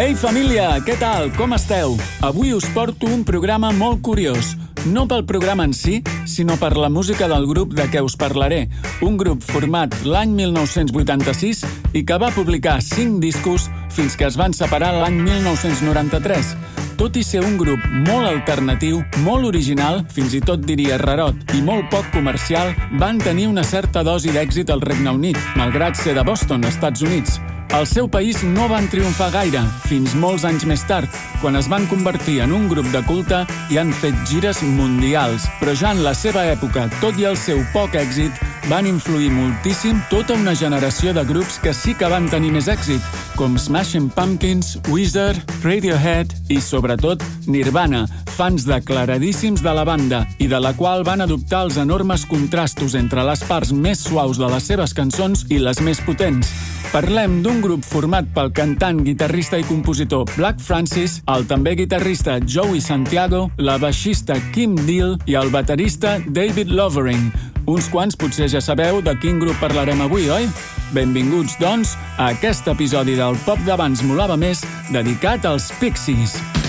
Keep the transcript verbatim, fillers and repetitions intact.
Ei, família, què tal? Com esteu? Avui us porto un programa molt curiós. No pel programa en si, sinó per la música del grup de què us parlaré. Un grup format l'any mil nou-cents vuitanta-sis i que va publicar cinc discos fins que es van separar l'any mil nou-cents noranta-tres. Tot i ser un grup molt alternatiu, molt original, fins i tot diria rarot, i molt poc comercial, van tenir una certa dosi d'èxit al Regne Unit, malgrat ser de Boston, Estats Units. Al seu país no van triomfar gaire, fins molts anys més tard, quan es van convertir en un grup de culte i han fet gires mundials. Però ja en la seva època, tot i el seu poc èxit, van influir moltíssim tota una generació de grups que sí que van tenir més èxit, com Smashing Pumpkins, Weezer, Radiohead i, sobretot, Nirvana, fans declaradíssims de la banda i de la qual van adoptar els enormes contrastos entre les parts més suaus de les seves cançons i les més potents. Parlem d'un grup format pel cantant, guitarrista i compositor Black Francis, el també guitarrista Joey Santiago, la baixista Kim Deal i el baterista David Lovering. Uns quants potser ja sabeu de quin grup parlarem avui, oi? Benvinguts, doncs, a aquest episodi del Pop d'abans molava més dedicat als Pixies.